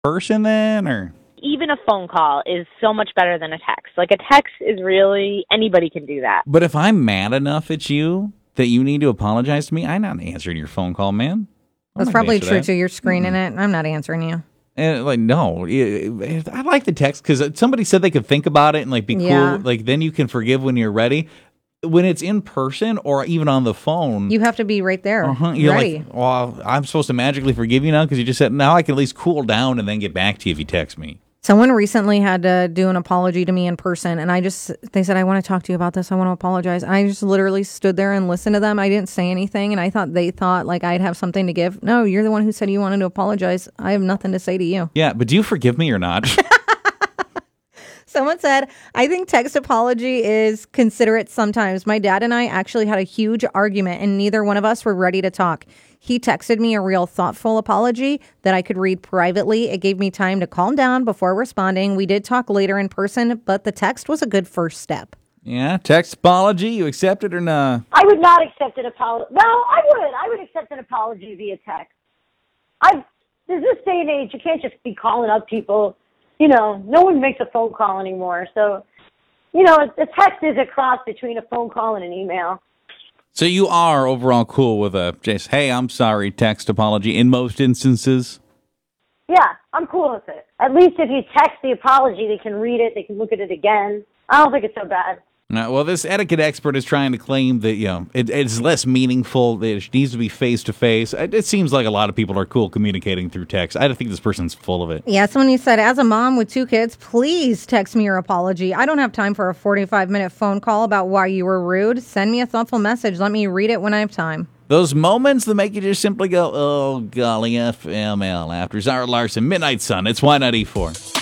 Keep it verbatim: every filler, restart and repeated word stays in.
person then, or? Even a phone call is so much better than a text. Like, a text is really, anybody can do that. But if I'm mad enough at you that you need to apologize to me, I'm not answering your phone call, man. I'm That's probably true, that. too. You're screening mm-hmm. it. I'm not answering you. And like, no, I like the text because somebody said they could think about it and like be cool. Yeah. Like, then you can forgive when you're ready. When it's in person or even on the phone, you have to be right there. Uh-huh, you're ready. Like, well, I'm supposed to magically forgive you now because you just said, now I can at least cool down and then get back to you if you text me. Someone recently had to do an apology to me in person, and I just, they said, I want to talk to you about this. I want to apologize. And I just literally stood there and listened to them. I didn't say anything, and I thought they thought like I'd have something to give. No, you're the one who said you wanted to apologize. I have nothing to say to you. Yeah, but do you forgive me or not? Someone said, I think text apology is considerate sometimes. My dad and I actually had a huge argument, and neither one of us were ready to talk. He texted me a real thoughtful apology that I could read privately. It gave me time to calm down before responding. We did talk later in person, but the text was a good first step. Yeah, text apology, you accept it or not? I would not accept an apology. No, I would. I would accept an apology via text. I There's this day and age, you can't just be calling up people. You know, no one makes a phone call anymore. So, you know, a text is a cross between a phone call and an email. So you are overall cool with a just, hey, I'm sorry, text apology in most instances? Yeah, I'm cool with it. At least if you text the apology, they can read it, they can look at it again. I don't think it's so bad. Uh, well, this etiquette expert is trying to claim that, you know, it, it's less meaningful, that it needs to be face-to-face. It, it seems like a lot of people are cool communicating through text. I don't think this person's full of it. Yeah, someone who said, as a mom with two kids, please text me your apology. I don't have time for a forty-five minute phone call about why you were rude. Send me a thoughtful message. Let me read it when I have time. Those moments that make you just simply go, oh, golly, F M L. After Zara Larson, Midnight Sun, it's Y ninety-four.